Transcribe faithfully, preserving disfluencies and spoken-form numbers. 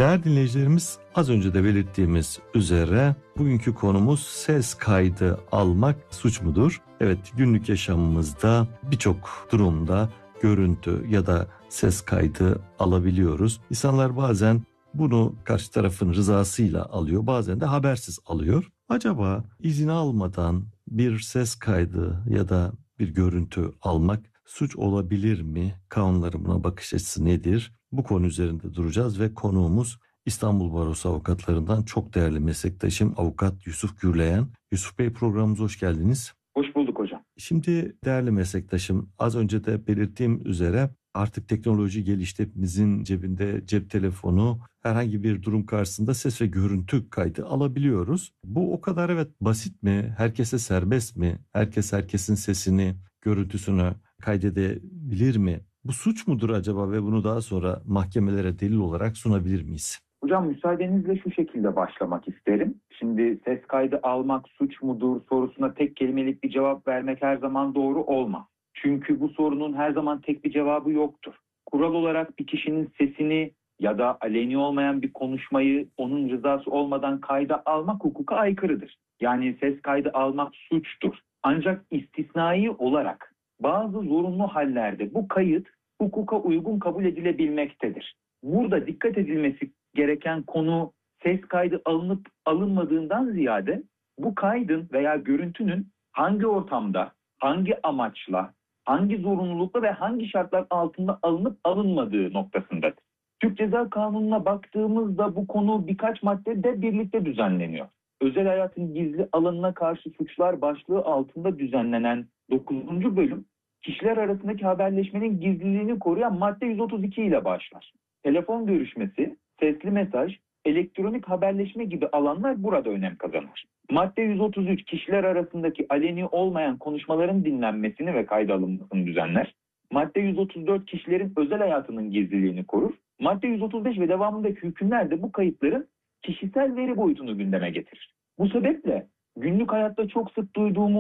Değerli dinleyicilerimiz, az önce de belirttiğimiz üzere bugünkü konumuz ses kaydı almak suç mudur? Evet, günlük yaşamımızda birçok durumda görüntü ya da ses kaydı alabiliyoruz. İnsanlar bazen bunu karşı tarafın rızasıyla alıyor, bazen de habersiz alıyor. Acaba izin almadan bir ses kaydı ya da bir görüntü almak suç olabilir mi? Kanunlarına bakış açısı nedir? Bu konu üzerinde duracağız ve konuğumuz İstanbul Barosu avukatlarından çok değerli meslektaşım Avukat Yusuf Gürleyen. Yusuf Bey, programımıza hoş geldiniz. Hoş bulduk hocam. Şimdi değerli meslektaşım, az önce de belirttiğim üzere artık teknoloji gelişti. Hepimizin cebinde cep telefonu, herhangi bir durum karşısında ses ve görüntü kaydı alabiliyoruz. Bu o kadar evet basit mi? Herkese serbest mi? Herkes herkesin sesini, görüntüsünü kaydedebilir mi? Bu suç mudur acaba ve bunu daha sonra mahkemelere delil olarak sunabilir miyiz? Hocam müsaadenizle şu şekilde başlamak isterim. Şimdi ses kaydı almak suç mudur sorusuna tek kelimelik bir cevap vermek her zaman doğru olmaz. Çünkü bu sorunun her zaman tek bir cevabı yoktur. Kural olarak bir kişinin sesini ya da aleni olmayan bir konuşmayı onun rızası olmadan kayda almak hukuka aykırıdır. Yani ses kaydı almak suçtur. Ancak istisnai olarak bazı zorunlu hallerde bu kayıt hukuka uygun kabul edilebilmektedir. Burada dikkat edilmesi gereken konu ses kaydı alınıp alınmadığından ziyade bu kaydın veya görüntünün hangi ortamda, hangi amaçla, hangi zorunlulukla ve hangi şartlar altında alınıp alınmadığı noktasındadır. Türk Ceza Kanunu'na baktığımızda bu konu birkaç maddede birlikte düzenleniyor. Özel hayatın gizli alanına karşı suçlar başlığı altında düzenlenen dokuzuncu bölüm, kişiler arasındaki haberleşmenin gizliliğini koruyan madde yüz otuz iki ile başlar. Telefon görüşmesi, sesli mesaj, elektronik haberleşme gibi alanlar burada önem kazanır. Madde yüz otuz üç kişiler arasındaki aleni olmayan konuşmaların dinlenmesini ve kayda alınmasını düzenler. Madde yüz otuz dört kişilerin özel hayatının gizliliğini korur. Madde yüz otuz beş ve devamındaki hükümler de bu kayıtların kişisel veri boyutunu gündeme getirir. Bu sebeple günlük hayatta çok sık duyduğumuz